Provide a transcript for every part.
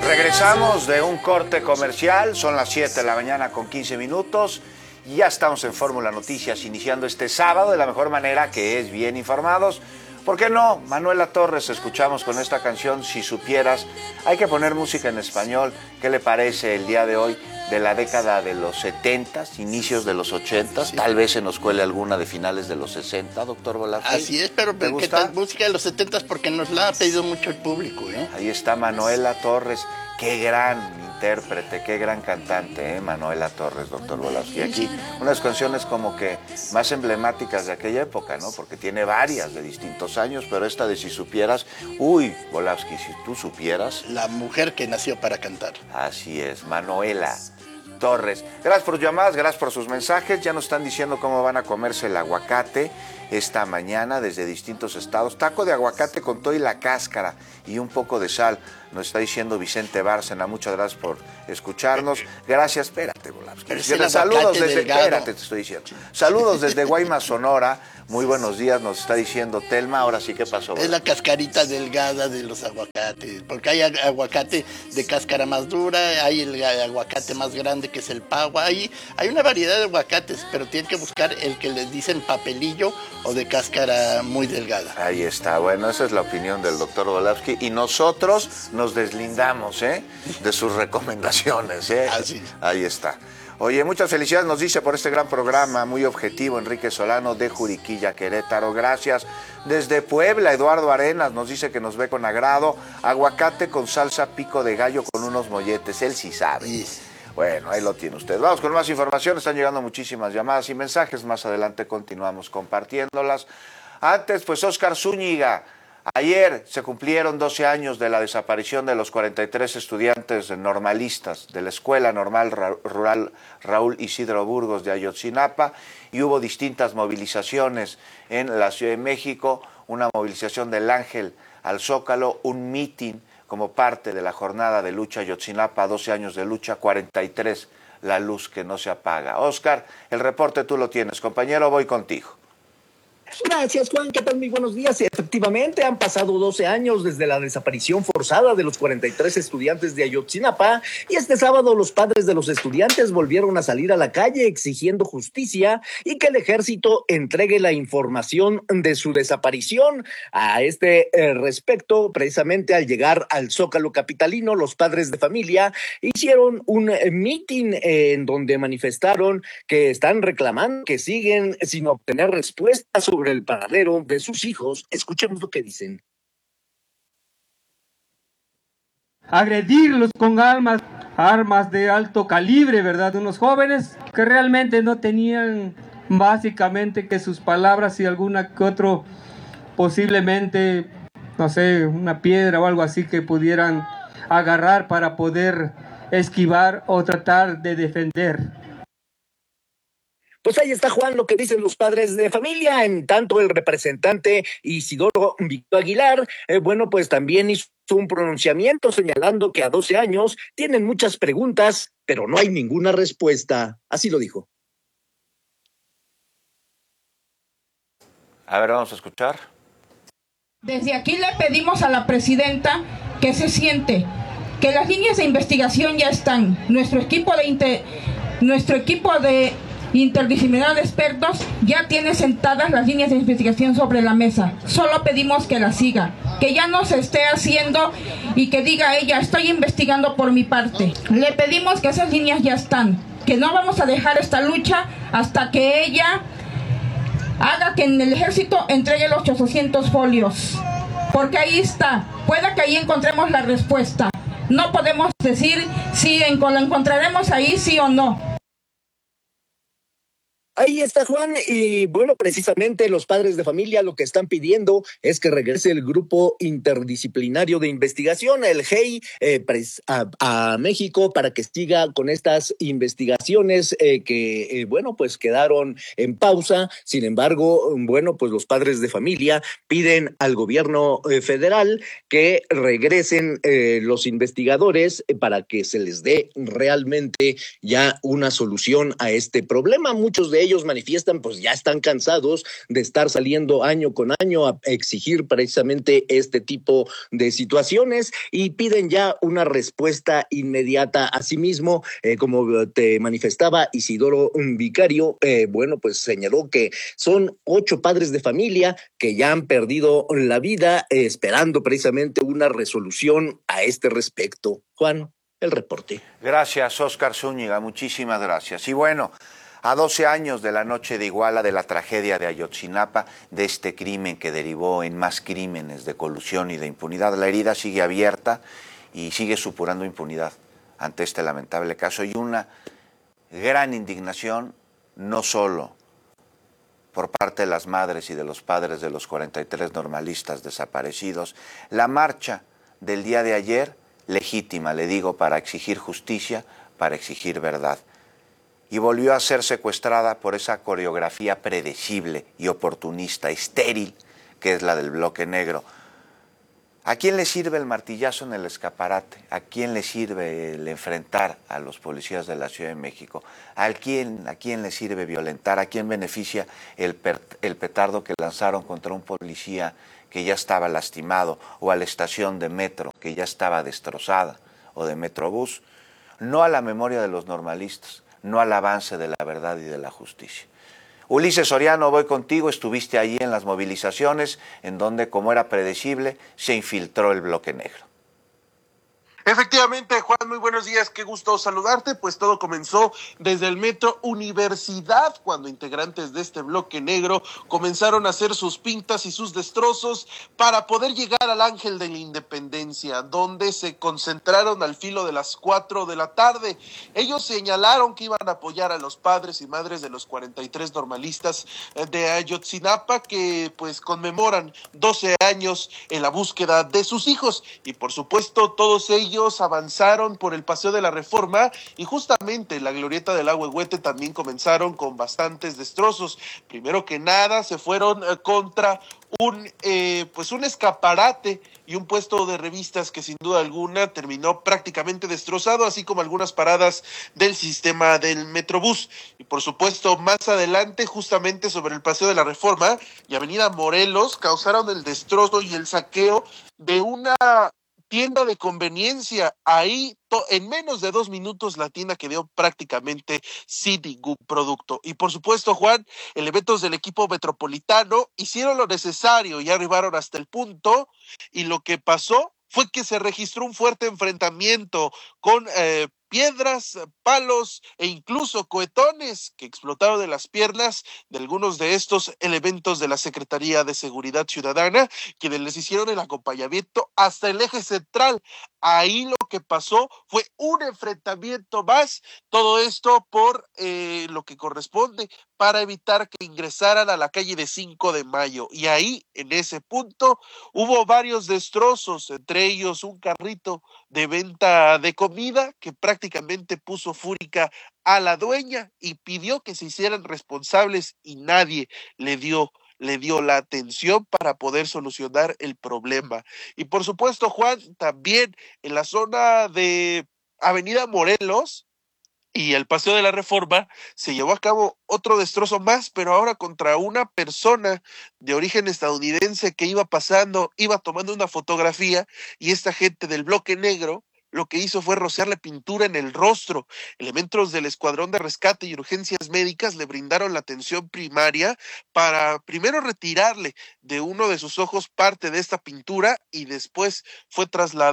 Regresamos de un corte comercial, son las 7 de la mañana con 15 minutos y ya estamos en Fórmula Noticias iniciando este sábado de la mejor manera, que es bien informados. ¿Por qué no? Manuela Torres, escuchamos con esta canción Si Supieras. Hay que poner música en español. ¿Qué le parece el día de hoy de la década de los 70s, inicios de los 80s? Sí. Tal vez se nos cuele alguna de finales de los 60, doctor Volázquez. Así es, pero ¿qué tal música de los 70s? Porque nos la ha pedido mucho el público, ¿eh? Ahí está Manuela Torres. Qué gran intérprete, qué gran cantante, Manuela Torres, doctor Volázquez. Y aquí unas canciones como que más emblemáticas de aquella época, ¿no? Porque tiene varias de distintos años, pero esta de Si Supieras, uy, Volázquez, si tú supieras. La mujer que nació para cantar. Así es, Manuela Torres. Gracias por sus llamadas, gracias por sus mensajes. Ya nos están diciendo cómo van a comerse el aguacate esta mañana desde distintos estados. Taco de aguacate con todo y la cáscara y un poco de sal. Nos está diciendo Vicente Bárcena. Muchas gracias por escucharnos. Gracias. Espérate, Volázquez. Saludos desde... Espérate, te estoy diciendo. Saludos desde Guaymas, Sonora. Muy buenos días, nos está diciendo Telma. Ahora sí, ¿qué pasó? Es la cascarita delgada de los aguacates, porque hay aguacate de cáscara más dura, hay el aguacate más grande que es el pagua, hay una variedad de aguacates, pero tienen que buscar el que les dicen papelillo o de cáscara muy delgada. Ahí está, bueno, esa es la opinión del doctor Volázquez y nosotros nos deslindamos de sus recomendaciones. Así. Ahí está. Oye, muchas felicidades, nos dice por este gran programa, muy objetivo, Enrique Solano de Juriquilla, Querétaro, gracias. Desde Puebla, Eduardo Arenas nos dice que nos ve con agrado, aguacate con salsa pico de gallo con unos molletes, él sí sabe. Sí. Bueno, ahí lo tiene usted. Vamos con más información, están llegando muchísimas llamadas y mensajes, más adelante continuamos compartiéndolas. Antes, pues Óscar Zúñiga. Ayer se cumplieron 12 años de la desaparición de los 43 estudiantes normalistas de la Escuela Normal Rural Raúl Isidro Burgos de Ayotzinapa y hubo distintas movilizaciones en la Ciudad de México, una movilización del Ángel al Zócalo, un mitin como parte de la jornada de lucha Ayotzinapa, 12 años de lucha, 43, la luz que no se apaga. Óscar, el reporte tú lo tienes, compañero, voy contigo. Gracias, Juan. ¿Qué tal? Muy buenos días. Efectivamente, han pasado 12 años desde la desaparición forzada de los 43 estudiantes de Ayotzinapa y este sábado los padres de los estudiantes volvieron a salir a la calle exigiendo justicia y que el ejército entregue la información de su desaparición. A este respecto, precisamente al llegar al Zócalo capitalino, los padres de familia hicieron un mitin en donde manifestaron que están reclamando que siguen sin obtener respuestas sobre el paradero de sus hijos. Escuchemos lo que dicen. Agredirlos con armas de alto calibre, ¿verdad? Unos jóvenes que realmente no tenían básicamente que sus palabras y alguna que otro, posiblemente, no sé, una piedra o algo así que pudieran agarrar para poder esquivar o tratar de defender. Pues ahí está, Juan, lo que dicen los padres de familia. En tanto, el representante Isidoro Víctor Aguilar, bueno, pues también hizo un pronunciamiento señalando que a 12 años tienen muchas preguntas, pero no hay ninguna respuesta. Así lo dijo. A ver, vamos a escuchar. Desde aquí le pedimos a la presidenta que se siente, que las líneas de investigación ya están. Nuestro equipo de interdisciplinar de expertos ya tiene sentadas las líneas de investigación sobre la mesa. Solo pedimos que la siga, que ya no se esté haciendo y que diga ella, estoy investigando por mi parte. Le pedimos que esas líneas ya están, que no vamos a dejar esta lucha hasta que ella haga que en el ejército entregue los 800 folios, porque ahí está, pueda que ahí encontremos la respuesta. No podemos decir si la encontraremos ahí sí o no. Ahí está, Juan, y bueno, precisamente los padres de familia lo que están pidiendo es que regrese el grupo interdisciplinario de investigación, el GEI, a México para que siga con estas investigaciones que, bueno, pues quedaron en pausa. Sin embargo, bueno, pues los padres de familia piden al gobierno federal que regresen los investigadores para que se les dé realmente ya una solución a este problema. Muchos de ellos manifiestan, pues ya están cansados de estar saliendo año con año a exigir precisamente este tipo de situaciones y piden ya una respuesta inmediata. Asimismo, como te manifestaba Isidoro Vicario, bueno, pues señaló que son 8 padres de familia que ya han perdido la vida, esperando precisamente una resolución a este respecto. Juan, el reporte. Gracias, Óscar Zúñiga, muchísimas gracias. Y bueno, a 12 años de la noche de Iguala, de la tragedia de Ayotzinapa, de este crimen que derivó en más crímenes de colusión y de impunidad, la herida sigue abierta y sigue supurando impunidad ante este lamentable caso y una gran indignación, no solo por parte de las madres y de los padres de los 43 normalistas desaparecidos. La marcha del día de ayer, legítima, le digo, para exigir justicia, para exigir verdad. Y volvió a ser secuestrada por esa coreografía predecible y oportunista, estéril, que es la del bloque negro. ¿A quién le sirve el martillazo en el escaparate? ¿A quién le sirve el enfrentar a los policías de la Ciudad de México? ¿A quién le sirve violentar? ¿A quién beneficia el petardo que lanzaron contra un policía que ya estaba lastimado o a la estación de metro que ya estaba destrozada o de Metrobús? No a la memoria de los normalistas, no al avance de la verdad y de la justicia. Ulises Soriano, voy contigo, estuviste allí en las movilizaciones en donde, como era predecible, se infiltró el bloque negro. Efectivamente, Juan, muy buenos días, qué gusto saludarte. Pues todo comenzó desde el Metro Universidad, cuando integrantes de este bloque negro comenzaron a hacer sus pintas y sus destrozos para poder llegar al Ángel de la Independencia, donde se concentraron al filo de las 4 de la tarde. Ellos señalaron que iban a apoyar a los padres y madres de los 43 normalistas de Ayotzinapa, que pues conmemoran 12 años en la búsqueda de sus hijos. Y por supuesto, todos ellos avanzaron por el Paseo de la Reforma y justamente la glorieta del Ahuehuete también comenzaron con bastantes destrozos. Primero que nada se fueron contra un escaparate y un puesto de revistas que sin duda alguna terminó prácticamente destrozado, así como algunas paradas del sistema del Metrobús. Y por supuesto, más adelante, justamente sobre el Paseo de la Reforma y Avenida Morelos, causaron el destrozo y el saqueo de una tienda de conveniencia. Ahí en menos de 2 minutos la tienda quedó prácticamente sin ningún producto. Y por supuesto, Juan, elementos del equipo metropolitano hicieron lo necesario y arribaron hasta el punto, y lo que pasó fue que se registró un fuerte enfrentamiento con piedras, palos e incluso cohetones que explotaron de las piernas de algunos de estos elementos de la Secretaría de Seguridad Ciudadana, quienes les hicieron el acompañamiento hasta el eje central. Ahí lo que pasó fue un enfrentamiento más, todo esto por lo que corresponde para evitar que ingresaran a la calle de 5 de Mayo. Y ahí, en ese punto, hubo varios destrozos, entre ellos un carrito de venta de comida que prácticamente puso fúrica a la dueña y pidió que se hicieran responsables, y nadie le dio la atención para poder solucionar el problema. Y por supuesto, Juan, también en la zona de Avenida Morelos y el Paseo de la Reforma se llevó a cabo otro destrozo más, pero ahora contra una persona de origen estadounidense que iba pasando, iba tomando una fotografía, y esta gente del bloque negro lo que hizo fue rociarle pintura en el rostro. Elementos del Escuadrón de Rescate y Urgencias Médicas le brindaron la atención primaria para primero retirarle de uno de sus ojos parte de esta pintura, y después fue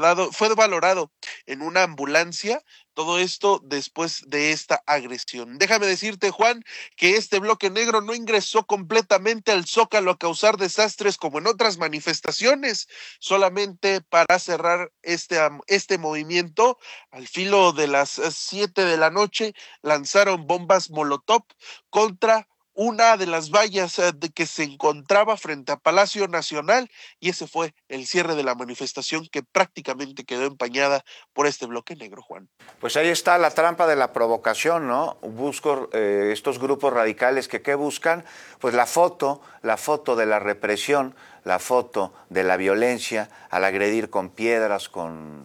valorado en una ambulancia. Todo esto después de esta agresión. Déjame decirte, Juan, que este bloque negro no ingresó completamente al Zócalo a causar desastres como en otras manifestaciones, solamente para cerrar este movimiento. Al filo de las 7 de la noche lanzaron bombas Molotov contra una de las vallas que se encontraba frente a Palacio Nacional, y ese fue el cierre de la manifestación, que prácticamente quedó empañada por este bloque negro, Juan. Pues ahí está la trampa de la provocación, ¿no? Busco estos grupos radicales que ¿qué buscan? Pues la foto de la represión, la foto de la violencia al agredir con piedras, con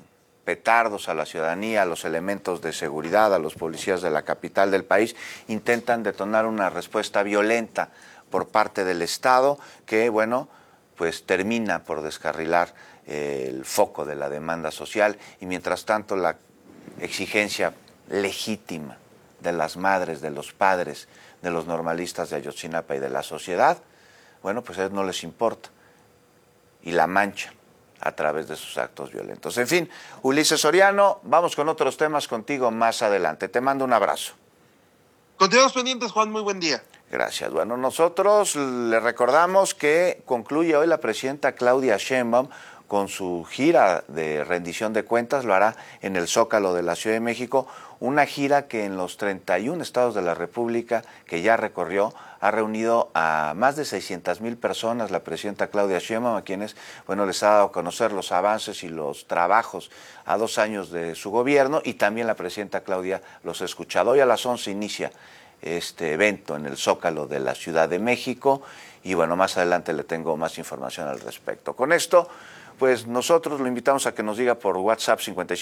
petardos a la ciudadanía, a los elementos de seguridad, a los policías de la capital del país, intentan detonar una respuesta violenta por parte del Estado que, bueno, pues termina por descarrilar el foco de la demanda social y mientras tanto la exigencia legítima de las madres, de los padres, de los normalistas de Ayotzinapa y de la sociedad, bueno, pues a ellos no les importa y la manchan a través de sus actos violentos. En fin, Ulises Soriano, vamos con otros temas contigo más adelante. Te mando un abrazo. Continuamos pendientes, Juan, muy buen día. Gracias. Bueno, nosotros le recordamos que concluye hoy la presidenta Claudia Sheinbaum con su gira de rendición de cuentas, lo hará en el Zócalo de la Ciudad de México, una gira que en los 31 estados de la República que ya recorrió ha reunido a más de 600,000 personas la presidenta Claudia Sheinbaum, a quienes, bueno, les ha dado a conocer los avances y los trabajos a 2 años de su gobierno y también la presidenta Claudia los ha escuchado. Hoy a las 11 inicia este evento en el Zócalo de la Ciudad de México y bueno, más adelante le tengo más información al respecto. Con esto, pues nosotros lo invitamos a que nos diga por WhatsApp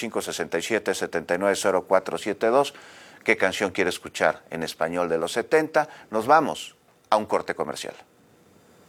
5567-790472 qué canción quiere escuchar en español de los 70. Nos vamos a un corte comercial.